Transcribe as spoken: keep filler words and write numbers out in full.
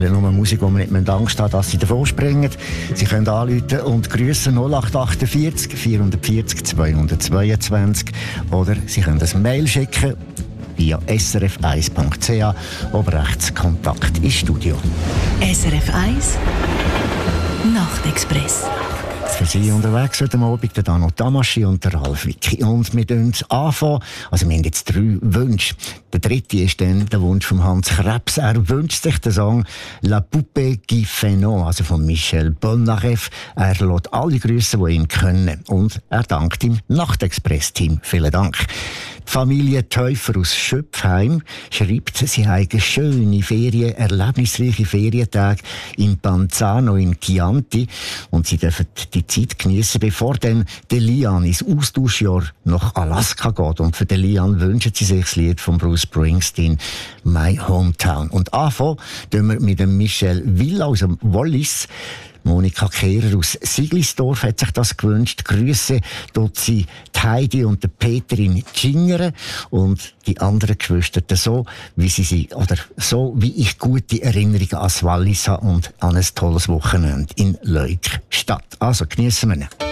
Nur Musik, wo man nicht Angst hat, dass sie davon springen. Sie können anrufen und grüßen null acht achtundvierzig vierhundertvierzig zweihundertzweiundzwanzig oder Sie können ein Mail schicken via s r f eins punkt c h oder rechts Kontakt ins Studio. S R F eins Nachtexpress. Für Sie unterwegs heute Abend der Dano Tamaschi und der Ralf Wicki. Und wir fangen anfangen. Also wir haben jetzt drei Wünsche. Der dritte ist dann der Wunsch von Hans Krebs. Er wünscht sich den Song «La Poupée qui fait non», also von Michel Polnareff. Er lässt alle grüßen, die ihn können. Und er dankt im Nachtexpress-Team. Vielen Dank. Die Familie Täufer aus Schöpfheim schreibt, sie haben schöne Ferien, erlebnisreiche Ferientage in Panzano in Chianti und sie dürfen die Zeit geniessen, bevor dann der Lian ins Austauschjahr nach Alaska geht. Und für den Lian wünschen sie sich das Lied von Bruce Springsteen «My Hometown». Und anfangen tun wir mit dem Michel Villa aus dem Wallis. Monika Kehrer aus Siglisdorf hat sich das gewünscht. Grüße dort sie Heidi und der Peter in Tschingeren und die anderen Geschwister so, wie sie sie, oder so, wie ich gute Erinnerungen an das Wallis habe und an ein tolles Wochenende in Leukstadt. Also geniessen wir ihn.